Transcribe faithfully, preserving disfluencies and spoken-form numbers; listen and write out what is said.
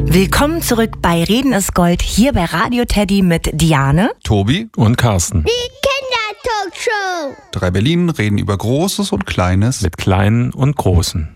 Willkommen zurück bei Reden ist Gold, hier bei Radio Teddy mit Diane, Tobi und Carsten. Die Kindertalkshow. Drei Berlin reden über Großes und Kleines Mit Kleinen und Großen.